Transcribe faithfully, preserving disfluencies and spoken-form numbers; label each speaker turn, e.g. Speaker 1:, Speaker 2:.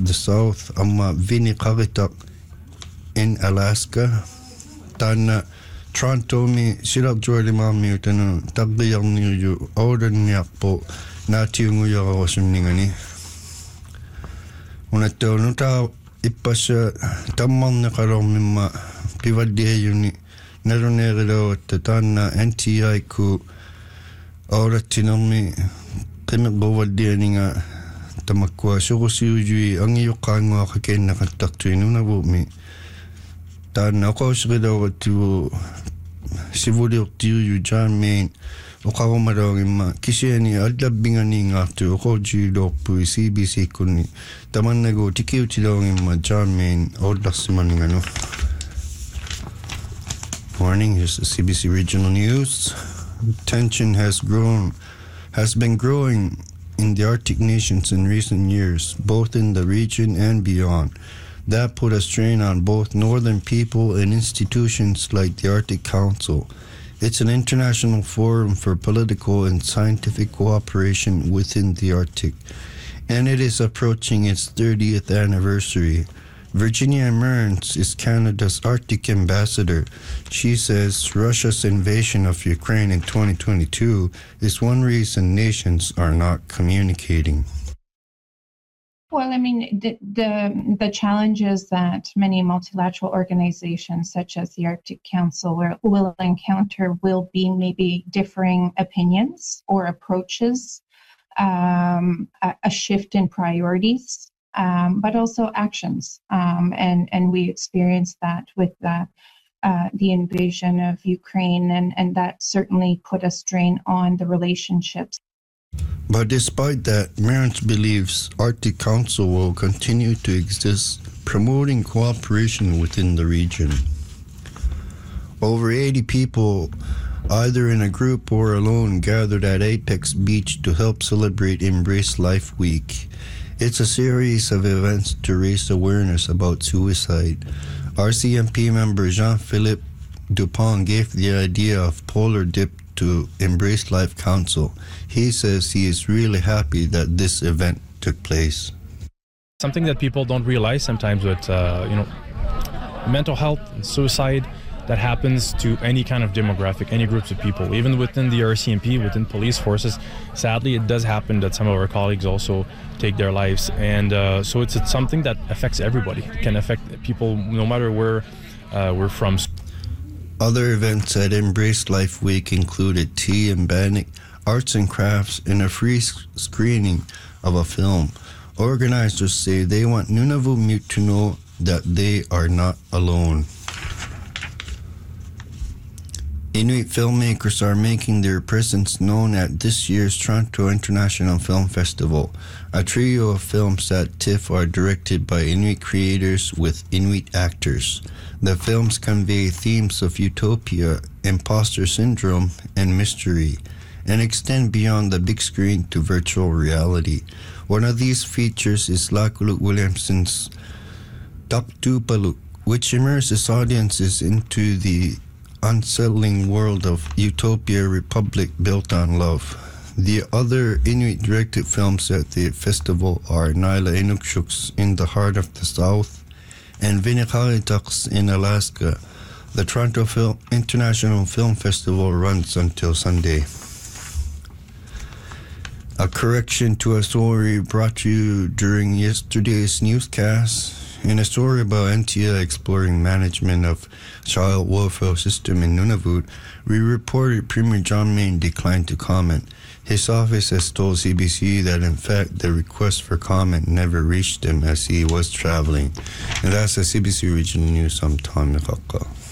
Speaker 1: the South, amma Winniqarritaq in Alaska. Tana Toronto mi silak joilimaammiu tanu taqqiarniuju audanniarpo naatiungujararusuningani. Unattuunutaa ippassa tammarneqalormimma pivaddiajuni naluneerilaavatta taanna N T I ku aurattinermi qimiquvaddianinga tamakkua surusiujui angiuqqaanguaqa keennaqattartuinunavuumi taanna oqausrilaavattulu sivuliortiuju John Main oqarumalauagimma kisiani allabbinganiingaartu oqorjiilorpui C B C kunni tamannagu tikiutilauagimma John Main ollarsimaninganu. Morning, here's the C B C Regional News. Tension has grown, has been growing in the Arctic nations in recent years, both in the region and beyond. That put a strain on both northern people and institutions like the Arctic Council. It's an international forum for political and scientific cooperation within the Arctic, and it is approaching its thirtieth anniversary. Virginia Mearns is Canada's Arctic ambassador. She says Russia's invasion of Ukraine in twenty twenty-two is one reason nations are not communicating.
Speaker 2: Well, I mean, the, the the challenges that many multilateral organizations, such as the Arctic Council, will, will encounter will be maybe differing opinions or approaches, um, a, a shift in priorities. Um, but also actions. Um, and, and we experienced that with the, uh, the invasion of Ukraine, and, and that certainly put a strain on the relationships.
Speaker 1: But despite that, Mearns believes Arctic Council will continue to exist, promoting cooperation within the region. Over eighty people, either in a group or alone, gathered at Apex Beach to help celebrate Embrace Life Week. It's a series of events to raise awareness about suicide. R C M P member Jean-Philippe Dupont gave the idea of Polar Dip to Embrace Life Council. He says he is really happy that this event took place.
Speaker 3: Something that people don't realize sometimes with, uh, you know, mental health and suicide that happens to any kind of demographic, any groups of people, even within the R C M P, within police forces. Sadly, it does happen that some of our colleagues also take their lives. And uh, so it's, it's something that affects everybody. It can affect people no matter where uh, we're from.
Speaker 1: Other events at Embrace Life Week included tea and bannock, arts and crafts, and a free screening of a film. Organizers say they want Nunavut to know that they are not alone. Inuit filmmakers are making their presence known at this year's Toronto International Film Festival. A trio of films at TIFF are directed by Inuit creators with Inuit actors. The films convey themes of utopia, imposter syndrome, and mystery, and extend beyond the big screen to virtual reality. One of these features is Lakuluk Williamson's Taptupaluk, which immerses audiences into the unsettling world of Utopia Republic built on love. The other Inuit-directed films at the festival are Naila Inukshuk's In the Heart of the South and Winniqarritaq's in Alaska. The Toronto Film International Film Festival runs until Sunday. A correction to a story brought to you during yesterday's newscast. In a story about N T I exploring management of child welfare system in Nunavut, we reported Premier John Main declined to comment. His office has told C B C that in fact the request for comment never reached him as he was traveling. And that's the C B C Regional News. I'm Tom Mikaka.